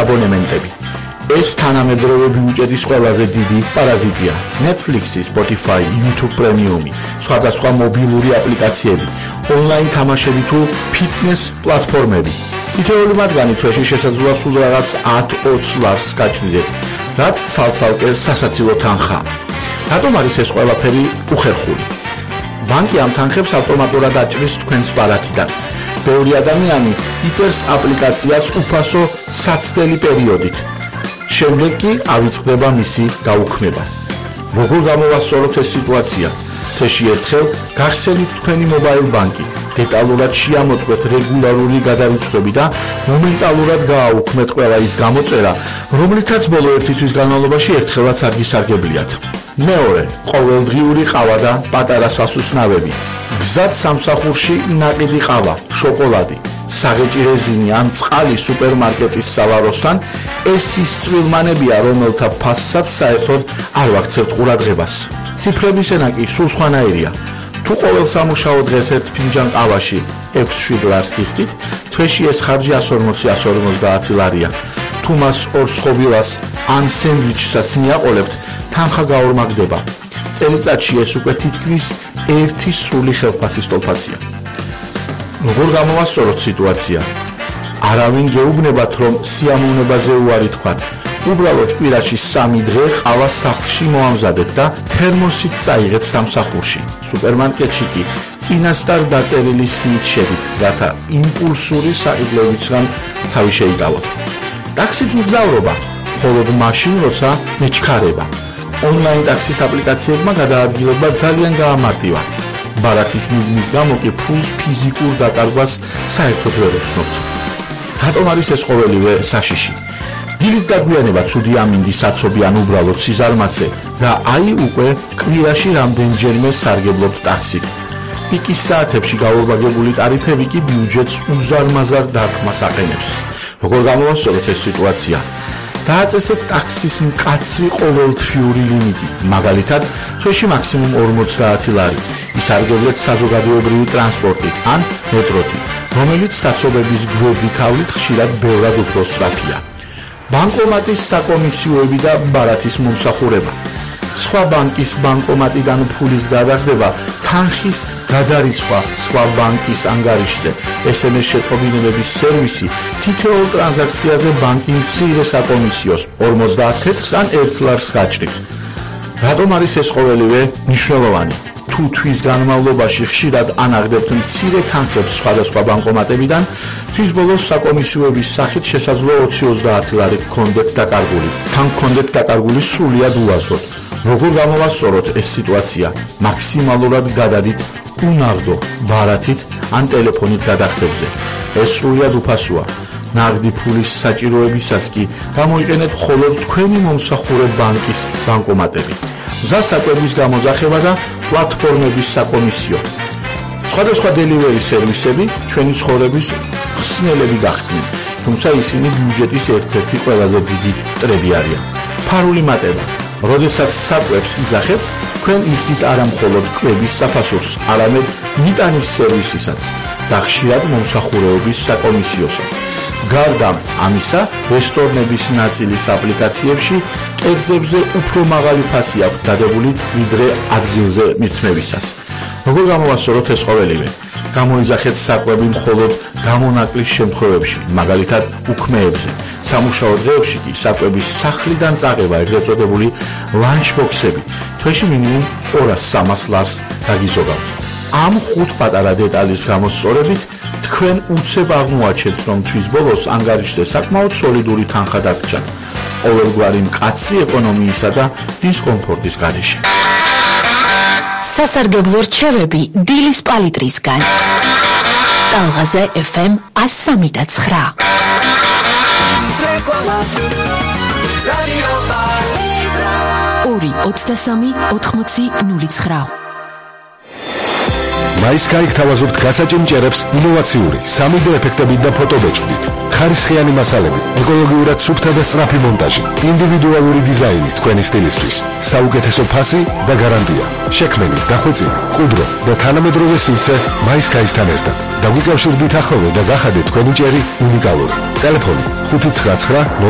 აბონემენტები. ეს თანამედროვე ბიუჯეტის ყველაზე დიდი პარაზიტია. Netflix, Spotify, YouTube Premium, სხვადასხვა მობილური აპლიკაციები, ონლაინ თამაშები თუ ფიტნეს პლატფორმები. თითოეული მათგანი თვეში შესაძლოა სულ რაღაც 10-20 ლარს გაჭრიდეთ, რაც ცალ-ცალკე სასაცილო თანხაა. რატომ არის ეს ყველაფერი უხერხული? ბანკი ამ თანხებს ავტომატურად აჭრის თქვენს ბარათიდან. ბევრი ადამიანი იწერს აპლიკაციას უფასო საცდელი პერიოდით. შემდეგ კი ავიწყდება მისი გაუქმება. როგორ გამოვასწოროთ ეს სიტუაცია? თვეში ერთხელ გახსენით თქვენი მობაილ ბანკი, დეტალურად შეამოწმეთ რეგულარული გადარიცხვები და მომენტალურად გააუქმეთ ყველა ის გამოწერა, რომლითაც ბოლო ერთი თვის განმავლობაში ერთხელაც არ გისარგებლიათ. მეორე, ყოველდღიური ყავა და პატარა სასუსნავები. გზად სამსახურში ნაყიდი ყავა, შოკოლადი, საღეჭი რეზინი ან წყალი სუპერმარკეტის სალაროსთან ეს ის წვრილმანებია, რომელთა ფასსაც საერთოდ არ ვაქცევთ ყურადღებას. ციფრების ენა კი სულ სხვანაირია. თუ ყოველ სამუშაო დღეს ერთ ფინჯან ყავაში 6-7 ლარს იხდით, თვეში ეს ხარჯი 140-150 ლარია. თუ მას ორ სხობილას ან სენდვიჩსაც მიაყოლებთ, თანხა გაორმაგდება. წელიწადში ეს უკვე თითქმის ერთი სრული ხელფასის ტოლფასია. როგორ გამოვასწოროთ სიტუაცია? არავინ გეუბნებათ, რომ სიამოვნებაზე უარი თქვათ. უბრალოდ კვირაში 3 დღე ყავა სახლში მოამზადეთ და თერმოსით წაიღეთ სამსახურში. სუპერმარკეტში კი წინასწარ დაწერილი სიით შედით, რათა იმპულსური საყიდლებისგან თავი შეიკავოთ. ტაქსით მგზავრობა მხოლოდ მაშინ, როცა მეჩქარება. ონლაინ ტაქსის აპლიკაციებმა გადაადგილება ძალიან გაამარტივა. ბარათის მიზნის გამო კი ფულს ფიზიკურ დაკარგვას საერთოდ ვერ ვცნობთ. რატომ არის ეს ყოველივე საშიში? დილით დაგვიანება ცუდი ამინდი საცობი ან უბრალოდ სიზარმაცე და აი უკვე კვირაში რამდენჯერმე სარგებლობთ ტაქსით. პიკის საათებში გაურბაგებული ტარიფები კი ბიუჯეტს უზარმაზარ დარტყმას აყენებს. როგორ გამოვასწოროთ ეს სიტუაცია? დააწესეთ ტაქსის მკაცრი ყოველთვიური ლიმიტი, მაგალითად, თვეში მაქსიმუმ 50 ლარი. ისარგებლეთ საზოგადოებრივი ტრანსპორტით ან მეტროთი, რომელიც საცობების გვერდით თავლით ხშირად ბევრად უფრო სწრაფია. ბანკომატის საკომისიოები და ბარათის მომსახურება. სხვა ბანკის ბანკომატიდან ფულის გადახდება, თანხის გადარიცხვა სხვა ბანკის ანგარიშზე, SMS შეტყობინებების სერვისი, თითოეულ ტრანზაქციაზე ბანკი მცირე საკომისიოს 50 თეთრს ან 1 ლარს გაჭრით. რატომ არის ეს ყოველივე მნიშვნელოვანი? თუ თვის განმავლობაში ხშირად ანაღდებთ მცირე თანხებს სხვადასხვა ბანკომატებიდან, თვის ბოლოს საკომისიოების სახით შესაძლოა 20-30 ლარი გქონდეთ დაკარგული. თან გქონდეთ დაკარგული სრულიად უაზროდ. როგორ გამოვასწოროთ ეს სიტუაცია? მაქსიმალურად გადადით უნაღდო ბარათით ან ტელეფონით გადახდებზე. ეს სრულიად უფასოა. ნაღდი ფულის საჭიროებისას კი გამოიყენეთ მხოლოდ თქვენი მომსახურე ბანკის ბანკომატები. გზასაკვების გამოძახება და პლატფორმების საკომისიო. სხვადასხვა დელივერი სერვისები ჩვენი ცხოვრების ხსნელები გახდნენ, თუმცა ისინი ბიუჯეტის ერთ-ერთი ყველაზე დიდი მტრები არიან. ფარული მატება. როდესაც საკვებს იძახებთ, თქვენ იხდით არა მხოლოდ კვების საფასურს, არამედ მიტანის სერვისისაც და ხშირად მომსახურეობის საკომისიოსაც. გარდა ამისა, რესტორნების ნაწილის აპლიკაციებში კერძებზე უფრო მაღალი ფასი აქვს დადებული, ვიდრე ადგილზე მირთმევისას. როგორ გამოვასწოროთ ეს ყოველივე? გამოიძახეთ საკვები მხოლოდ გამონაკლის შემთხვევებში, მაგალითად უქმეებზე. სამუშაო დღეებში კი საკვების სახლიდან წაღება, ეგრეთ წოდებული ლანჩბოქსები, თვეში მინიმუმ 200-300 ლარს დაგიზოგავთ. ამ 5 პატარა დეტალის გამოსწორებით თქვენ უცებ აღმოაჩენთ, რომ თვის ბოლოს ანგარიშზე საკმაოდ სოლიდური თანხა დაგჭათ, ყოველგვარი მკაცრი ეკონომიისა და დისკომფორტის გარეშე. სასარგებლო რჩევები დილის პალიტრისგან. ტალღაზე FM 103.9. 2-23-80-09. მაის გაიგთავაზობთ გასაჭიმ ჭერებს ინოვაციური 3D ეფექტებით და ფოტობეჭდით. ხარისხიანი მასალები, ეკოლოგიურად სუფთა და სწრაფი მონტაჟი, ინდივიდუალური დიზაინი თქვენი სტილისთვის, საუკეთესო ფასი და გარანტია. შექმენი, დახვეწილი, ყუდრო და თანამედროვე სივრცე მაის გაისთან ერთად. დაგვიკავშირდით ახლოვე და გახადეთ თქვენი ჭერი უნიკალური. ტელეფონი 599